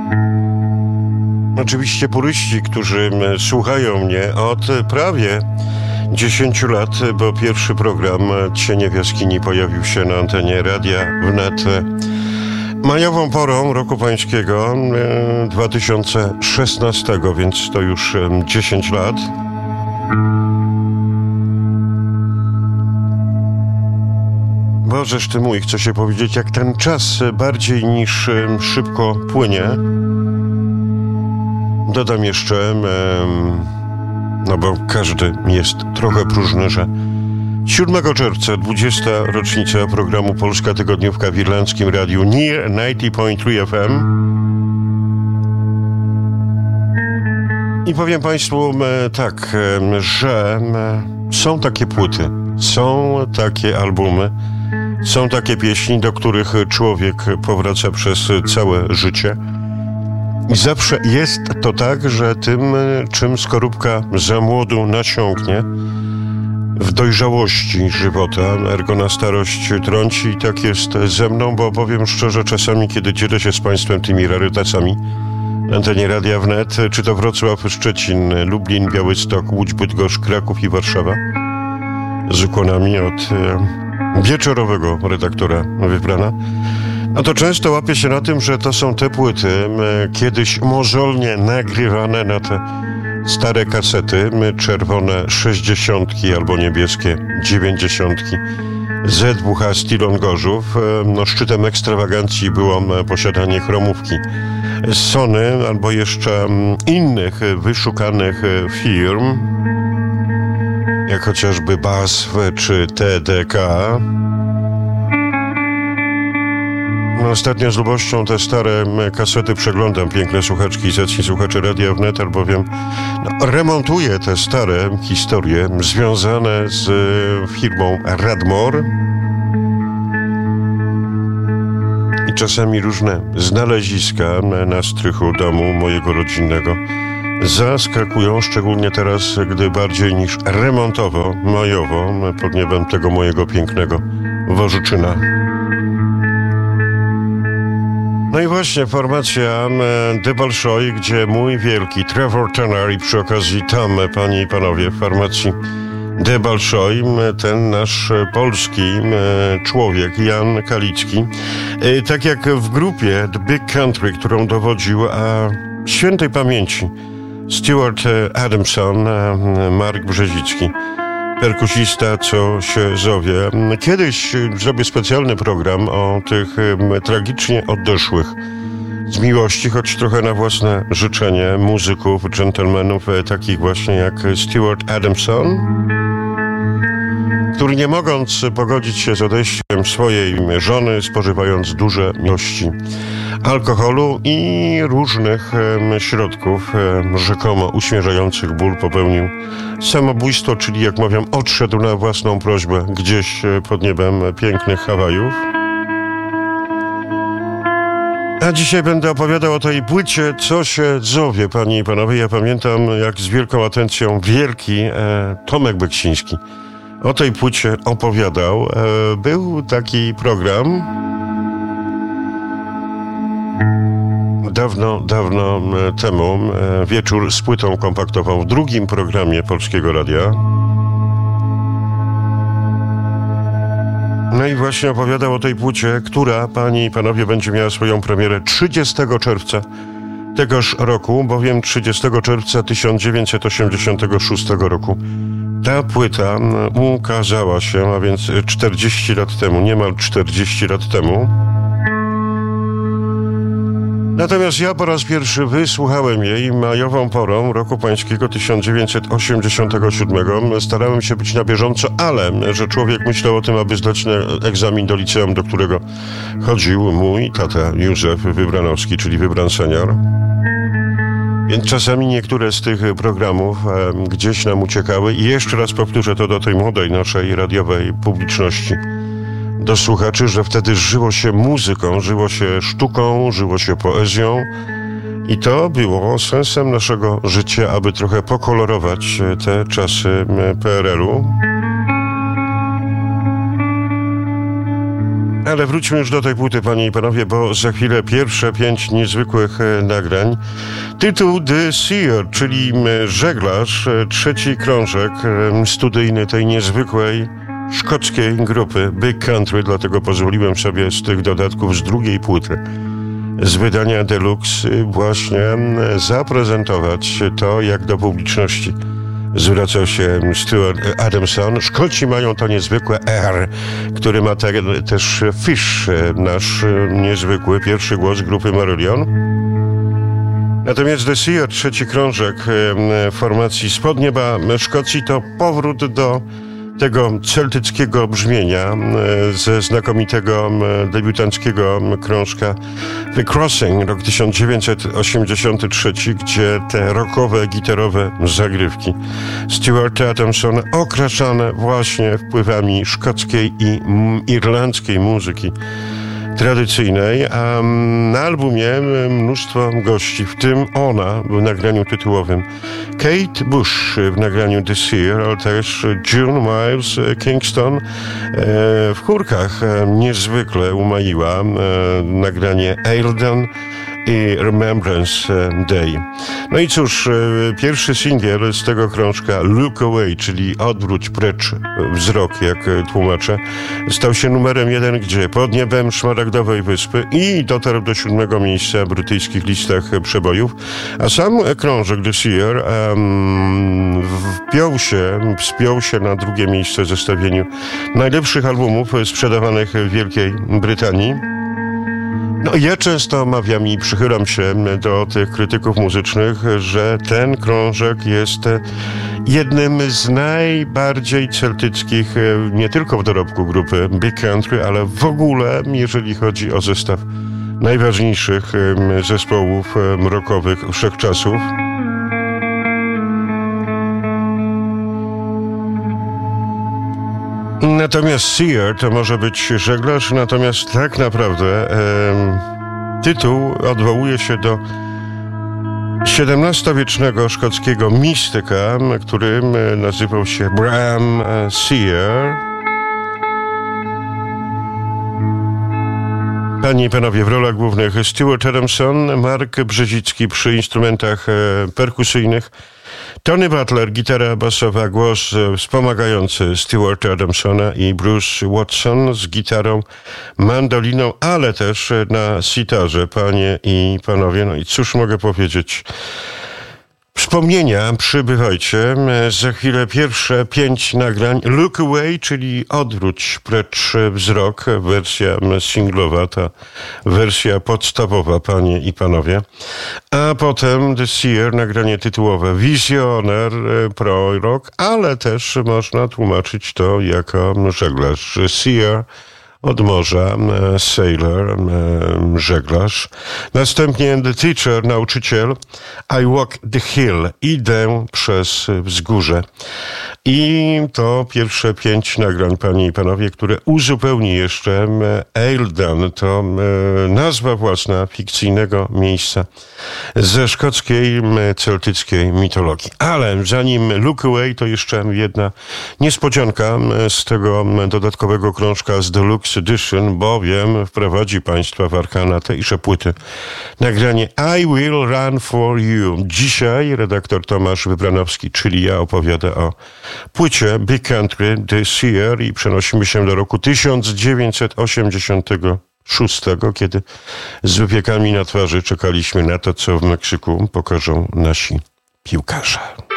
Oczywiście puryści, którzy słuchają mnie od prawie 10 lat, bo pierwszy program Cienie w jaskini pojawił się na antenie Radia Wnet majową porą roku pańskiego 2016, więc to już 10 lat. Bożeż ty mój, chcę się powiedzieć, jak ten czas bardziej niż szybko płynie. Dodam jeszcze, no bo każdy jest trochę próżny, że 7 czerwca, 20. rocznica programu Polska Tygodniówka w irlandzkim radiu NIR 90.3 FM. I powiem Państwu tak, że są takie płyty, są takie albumy, są takie pieśni, do których człowiek powraca przez całe życie. I zawsze jest to tak, że tym, czym skorupka za młodu nasiąknie, w dojrzałości żywota, ergo na starość trąci. I tak jest ze mną, bo powiem szczerze, czasami, kiedy dzielę się z Państwem tymi rarytasami na antenie Radia Wnet, czy to Wrocław, Szczecin, Lublin, Białystok, Łódź, Bydgoszcz, Kraków i Warszawa, z ukłonami od wieczorowego redaktora Wybrana, a to często łapię się na tym, że to są te płyty kiedyś mozolnie nagrywane na te stare kasety, czerwone 60 albo niebieskie 90. ZWH Stilon Gorzów. No, szczytem ekstrawagancji było posiadanie chromówki Sony albo jeszcze innych wyszukanych firm, jak chociażby BASF czy TDK. Ostatnio z lubością te stare kasety przeglądam, piękne słuchaczki, zacni słuchacze Radia Wnet, albowiem remontuję te stare historie związane z firmą Radmor. I czasami różne znaleziska na strychu domu mojego rodzinnego zaskakują, szczególnie teraz, gdy bardziej niż remontowo, majowo, pod niebem tego mojego pięknego Wożyczyna. No i właśnie formacja The Bolshoi, gdzie mój wielki Trevor Turner i przy okazji tam, panie i panowie, w formacji The Bolshoi, ten nasz polski człowiek, Jan Kalicki, tak jak w grupie The Big Country, którą dowodził świętej pamięci Stuart Adamson, Mark Brzezicki, perkusista, co się zowie. Kiedyś zrobię specjalny program o tych tragicznie odeszłych z miłości, choć trochę na własne życzenie, muzyków, dżentelmenów, takich właśnie jak Stuart Adamson, który nie mogąc pogodzić się z odejściem swojej żony, spożywając duże ilości alkoholu i różnych środków rzekomo uśmierzających ból, popełnił samobójstwo, czyli jak mówią, odszedł na własną prośbę gdzieś pod niebem pięknych Hawajów. A dzisiaj będę opowiadał o tej płycie, co się zowie, panie i panowie. Ja pamiętam, jak z wielką atencją wielki Tomek Beksiński o tej płycie opowiadał. Był taki program dawno temu, Wieczór z płytą kompaktową, w drugim programie Polskiego Radia. No i właśnie opowiadał o tej płycie, która, panie i panowie, będzie miała swoją premierę 30 czerwca tegoż roku, bowiem 30 czerwca 1986 roku ta płyta ukazała się, a więc 40 lat temu, niemal 40 lat temu. Natomiast ja po raz pierwszy wysłuchałem jej majową porą roku pańskiego 1987. Starałem się być na bieżąco, ale że człowiek myślał o tym, aby zdać egzamin do liceum, do którego chodził mój tata Józef Wybranowski, czyli Wybran senior. Więc czasami niektóre z tych programów gdzieś nam uciekały i jeszcze raz powtórzę to do tej młodej naszej radiowej publiczności, do słuchaczy, że wtedy żyło się muzyką, żyło się sztuką, żyło się poezją i to było sensem naszego życia, aby trochę pokolorować te czasy PRL-u. Ale wróćmy już do tej płyty, panie i panowie, bo za chwilę pierwsze 5 niezwykłych nagrań. Tytuł The Seer, czyli żeglarz, trzeci krążek studyjny tej niezwykłej szkockiej grupy Big Country, dlatego pozwoliłem sobie z tych dodatków z drugiej płyty, z wydania Deluxe, właśnie zaprezentować to, jak do publiczności zwracał się Stuart Adamson. Szkoci mają to niezwykłe R, który ma też Fish, nasz niezwykły pierwszy głos grupy Marillion. Natomiast The Seer, trzeci krążek formacji Spod Nieba Szkocji, to powrót do tego celtyckiego brzmienia ze znakomitego debiutanckiego krążka The Crossing, rok 1983, gdzie te rockowe, gitarowe zagrywki Stuarta Adamsona okraszane właśnie wpływami szkockiej i irlandzkiej muzyki tradycyjnej, a na albumie mnóstwo gości, w tym ona w nagraniu tytułowym, Kate Bush w nagraniu The Seer, ale też June Miles Kingston w chórkach niezwykle umaiła nagranie Eildon i Remembrance Day. No i cóż, pierwszy singiel z tego krążka, Look Away, czyli odwróć precz wzrok, jak tłumaczę, stał się numerem 1, gdzie? Pod niebem Szmaragdowej Wyspy i dotarł do 7. miejsca w brytyjskich listach przebojów, a sam krążek The Seer wspiął się na 2. miejsce w zestawieniu najlepszych albumów sprzedawanych w Wielkiej Brytanii. No ja często omawiam i przychylam się do tych krytyków muzycznych, że ten krążek jest jednym z najbardziej celtyckich, nie tylko w dorobku grupy Big Country, ale w ogóle, jeżeli chodzi o zestaw najważniejszych zespołów rockowych wszechczasów. Natomiast Seer to może być żeglarz, natomiast tak naprawdę tytuł odwołuje się do XVII-wiecznego szkockiego mistyka, który nazywał się Bram Seer. Panie i panowie, w rolach głównych Stuart Adamson, Mark Brzezicki przy instrumentach perkusyjnych, Tony Butler, gitara basowa, głos wspomagający Stuarta Adamsona i Bruce Watson z gitarą, mandoliną, ale też na sitarze, panie i panowie. No i cóż mogę powiedzieć? Wspomnienia, przybywajcie. Za chwilę pierwsze 5 nagrań. Look Away, czyli odwróć precz wzrok, wersja singlowa, ta wersja podstawowa, panie i panowie. A potem The Seer, nagranie tytułowe, wizjoner, prorok, ale też można tłumaczyć to jako żeglarz. Seer od morza, sailor, żeglarz. Następnie The Teacher, nauczyciel, I walk the hill, idę przez wzgórze. I to pierwsze 5 nagrań, panie i panowie, które uzupełni jeszcze Eildon, to nazwa własna fikcyjnego miejsca ze szkockiej, celtyckiej mitologii. Ale zanim Look Away, to jeszcze jedna niespodzianka z tego dodatkowego krążka z Deluxe Edition, bowiem wprowadzi państwa w arkana tejże płyty nagranie I Will Run For You. Dzisiaj redaktor Tomasz Wybranowski, czyli ja, opowiada o płycie Big Country, The Seer, i przenosimy się do roku 1986, kiedy z wypiekami na twarzy czekaliśmy na to, co w Meksyku pokażą nasi piłkarze.